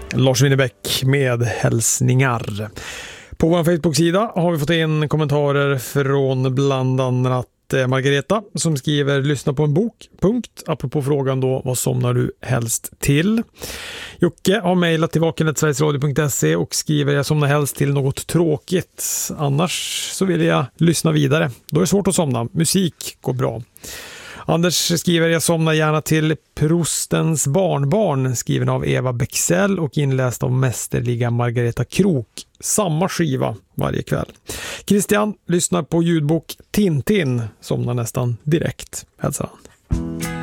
Lars Winnerbäck med hälsningar. På vår Facebook-sida har vi fått in kommentarer från bland annat Margareta som skriver lyssna på en bok, punkt. Apropå frågan då, vad somnar du helst till? Jocke har mejlat till vaken@sverigesradio.se och skriver jag somnar helst till något tråkigt. Annars så vill jag lyssna vidare. Då är det svårt att somna. Musik går bra. Anders skriver jag somnar gärna till Prostens barnbarn, skriven av Eva Bexell och inläst av mästerliga Margareta Krok. Samma skiva varje kväll. Christian lyssnar på ljudbok Tintin, somnar nästan direkt, hälsar han.